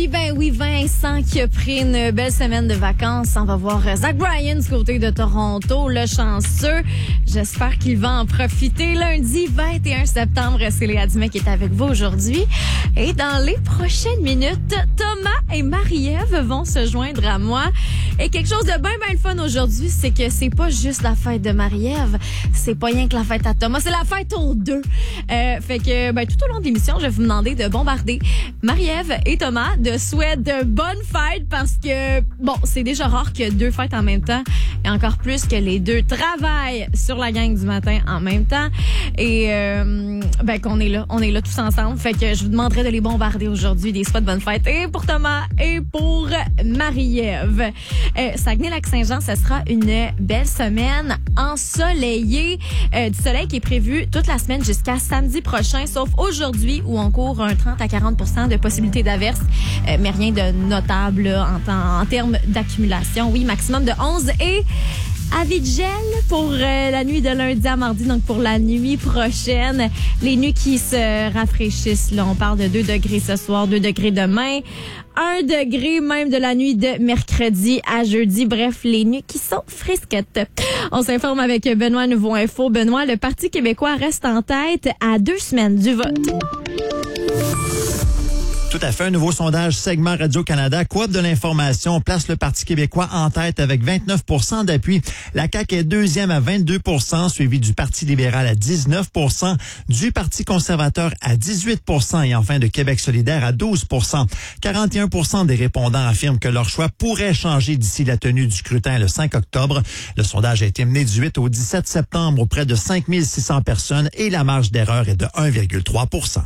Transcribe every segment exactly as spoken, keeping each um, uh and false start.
aujourd'hui, ben oui, Vincent qui a pris une belle semaine de vacances. On va voir Zach Bryan du côté de Toronto, le chanceux. J'espère qu'il va en profiter. Lundi vingt et un septembre, c'est Léa Dumais qui est avec vous aujourd'hui. Et dans les prochaines minutes, Thomas et Marie-Ève vont se joindre à moi. Et quelque chose de bien, bien le fun aujourd'hui, c'est que c'est pas juste la fête de Marie-Ève, c'est pas rien que la fête à Thomas, c'est la fête aux deux. Euh, fait que ben, tout au long de l'émission, je vais vous demander de bombarder Marie-Ève et Thomas de souhaiter de bonnes fêtes parce que, bon, c'est déjà rare que deux fêtes en même temps et encore plus que les deux travaillent sur la gang du matin en même temps et euh, ben qu'on est là, on est là tous ensemble. Fait que je vous demanderai de les bombarder aujourd'hui, des souhaits de bonnes fêtes et pour Thomas et pour Marie-Ève. Euh, Saguenay-Lac-Saint-Jean, ce sera une belle semaine ensoleillée. Euh, du soleil qui est prévu toute la semaine jusqu'à samedi prochain, sauf aujourd'hui où on court un trente à quarante pour cent de possibilité d'averse, euh, mais rien de notable là, en, temps, en termes d'accumulation. Oui, maximum de onze et avis de gel pour euh, la nuit de lundi à mardi, donc pour la nuit prochaine. Les nuits qui se rafraîchissent, là, on parle de deux degrés ce soir, deux degrés demain, un degré même de la nuit de mercredi à jeudi. Bref, les nuits qui sont frisquettes. On s'informe avec Benoît Nouveau Info. Benoît, le Parti québécois reste en tête à deux semaines du vote. Tout à fait. Un nouveau sondage Segment Radio-Canada, Coop de l'information, place le Parti québécois en tête avec vingt-neuf pour cent d'appui. La C A Q est deuxième à vingt-deux pour cent, suivi du Parti libéral à dix-neuf pour cent, du Parti conservateur à dix-huit pour cent et enfin de Québec solidaire à douze pour cent. quarante et un pour cent des répondants affirment que leur choix pourrait changer d'ici la tenue du scrutin le cinq octobre. Le sondage a été mené du huit au dix-sept septembre auprès de cinq mille six cents personnes et la marge d'erreur est de un virgule trois pour cent.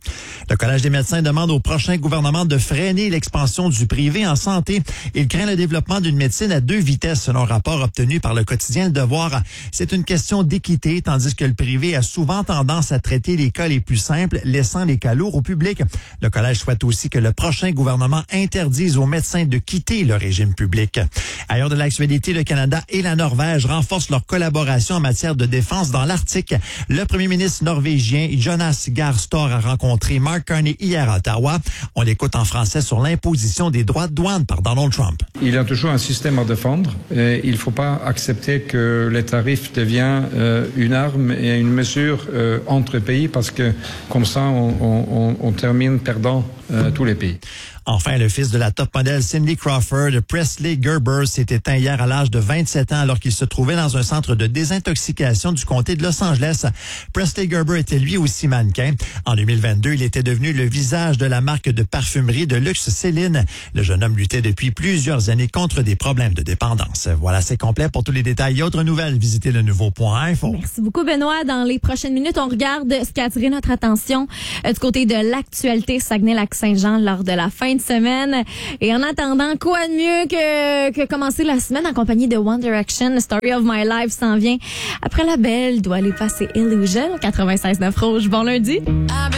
Le Collège des médecins demande au prochain gouvernement de freiner l'expansion du privé en santé. Il craint le développement d'une médecine à deux vitesses, selon un rapport obtenu par le quotidien Le Devoir. C'est une question d'équité, tandis que le privé a souvent tendance à traiter les cas les plus simples, laissant les cas lourds au public. Le Collège souhaite aussi que le prochain gouvernement interdise aux médecins de quitter le régime public. Ailleurs de l'actualité, le Canada et la Norvège renforcent leur collaboration en matière de défense dans l'Arctique. Le premier ministre norvégien Jonas Gahr Store a rencontré Mark Carney hier à Ottawa. On l'écoute en français sur l'imposition des droits de douane par Donald Trump. Il y a toujours un système à défendre. Et il ne faut pas accepter que les tarifs deviennent euh, une arme et une mesure euh, entre pays parce que comme ça, on, on, on termine perdant euh, tous les pays. Enfin, le fils de la top modèle Cindy Crawford, Presley Gerber, s'est éteint hier à l'âge de vingt-sept ans alors qu'il se trouvait dans un centre de désintoxication du comté de Los Angeles. Presley Gerber était lui aussi mannequin. En deux mille vingt-deux, il était devenu le visage de la marque de parfumerie de luxe Céline. Le jeune homme luttait depuis plusieurs années contre des problèmes de dépendance. Voilà, c'est complet. Pour tous les détails et autres nouvelles, visitez le nouveau point info. Merci beaucoup, Benoît. Dans les prochaines minutes, on regarde ce qui a attiré notre attention euh, du côté de l'actualité Saguenay-Lac-Saint-Jean lors de la fin de semaine. Et en attendant, quoi de mieux que, que commencer la semaine en compagnie de One Direction. Story of My Life s'en vient. Après la belle, doit aller passer Illusion, quatre-vingt-seize neuf Rouge. Bon lundi.